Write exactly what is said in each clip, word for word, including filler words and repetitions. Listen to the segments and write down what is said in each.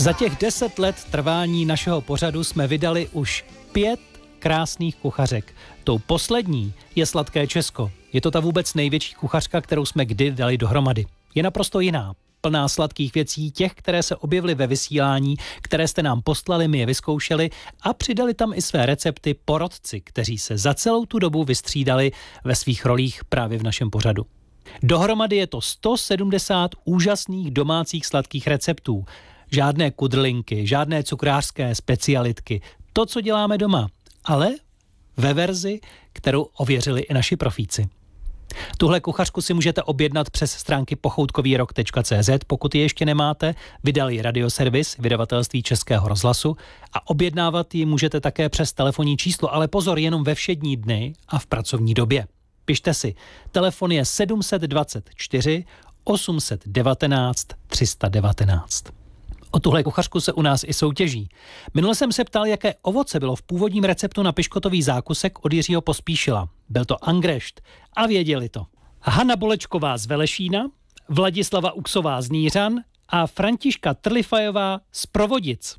Za těch deset let trvání našeho pořadu jsme vydali už pět krásných kuchařek. Tou poslední je Sladké Česko. Je to ta vůbec největší kuchařka, kterou jsme kdy dali dohromady. Je naprosto jiná. Plná sladkých věcí, těch, které se objevily ve vysílání, které jste nám poslali, my je vyzkoušeli a přidali tam i své recepty porodci, kteří se za celou tu dobu vystřídali ve svých rolích právě v našem pořadu. Dohromady je to sto sedmdesát úžasných domácích sladkých receptů. Žádné kudrlinky, žádné cukrářské specialitky. To, co děláme doma, ale ve verzi, kterou ověřili i naši profíci. Tuhle kuchařku si můžete objednat přes stránky pochoutkový rok tečka cé zet, pokud ji ještě nemáte, vydal ji Radioservis, vydavatelství Českého rozhlasu a objednávat ji můžete také přes telefonní číslo, ale pozor, jenom ve všední dny a v pracovní době. Pište si, telefon je sedm set dvacet čtyři osm set devatenáct tři sta devatenáct. O tuhle kuchařku se u nás i soutěží. Minule jsem se ptal, jaké ovoce bylo v původním receptu na piškotový zákusek od Jiřího Pospíšila. Byl to angrešt a věděli to. Hana Bolečková z Velešína, Vladislava Uxová z Nířan a Františka Trlifajová z Provodic.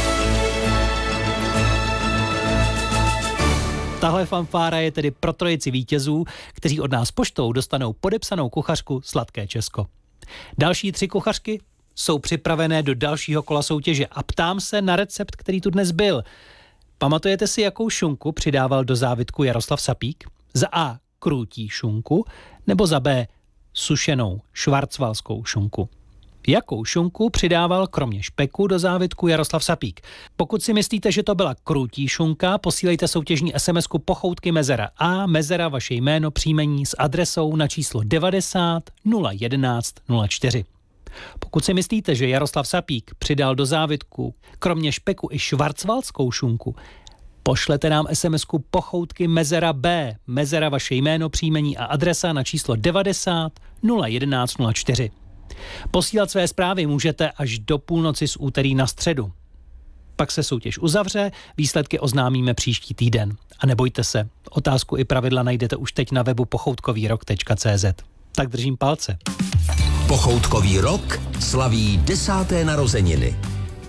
Tahle fanfára je tedy pro trojici vítězů, kteří od nás poštou dostanou podepsanou kuchařku Sladké Česko. Další tři kuchařky jsou připravené do dalšího kola soutěže a ptám se na recept, který tu dnes byl. Pamatujete si, jakou šunku přidával do závitku Jaroslav Sapík? Za A krůtí šunku nebo za B sušenou švarcvalskou šunku? Jakou šunku přidával kromě špeku do závitku Jaroslav Sapík? Pokud si myslíte, že to byla krůtí šunka, posílejte soutěžní SMSku pochoutky mezera A, mezera vaše jméno, příjmení s adresou na číslo devadesát nula jedenáct nula čtyři. Pokud si myslíte, že Jaroslav Sapík přidal do závitku kromě špeku i švarcvalskou šunku, pošlete nám SMSku pochoutky mezera B, mezera vaše jméno, příjmení a adresa na číslo devadesát nula jedenáct nula čtyři. Posílat své zprávy můžete až do půlnoci z úterý na středu. Pak se soutěž uzavře, výsledky oznámíme příští týden. A nebojte se, otázku i pravidla najdete už teď na webu pochoutkový rok tečka cé zet. Tak držím palce. Pochoutkový rok slaví desáté narozeniny.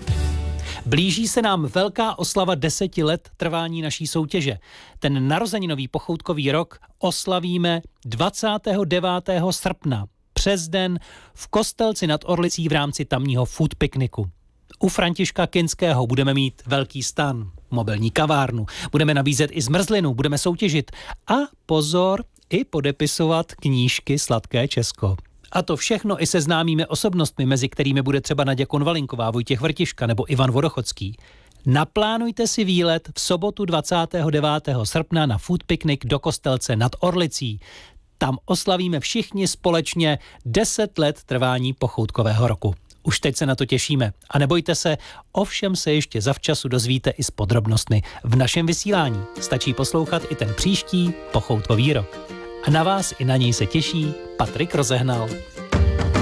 Blíží se nám velká oslava deseti let trvání naší soutěže. Ten narozeninový pochoutkový rok oslavíme dvacátého devátého srpna. Přes den v Kostelci nad Orlicí v rámci tamního food pikniku. U Františka Kinského budeme mít velký stan, mobilní kavárnu, budeme nabízet i zmrzlinu, budeme soutěžit a pozor, i podepisovat knížky Sladké Česko. A to všechno i se známými osobnostmi, mezi kterými bude třeba Naďa Konvalinková, Vojtěch Vrtiška nebo Ivan Vodochodský. Naplánujte si výlet v sobotu dvacátého devátého srpna na food piknik do Kostelce nad Orlicí. Tam oslavíme všichni společně deset let trvání pochoutkového roku. Už teď se na to těšíme. A nebojte se, ovšem se ještě zavčasu dozvíte i s podrobnostmi v našem vysílání. Stačí poslouchat i ten příští pochoutkový rok. A na vás i na něj se těší Patrik Rozehnal.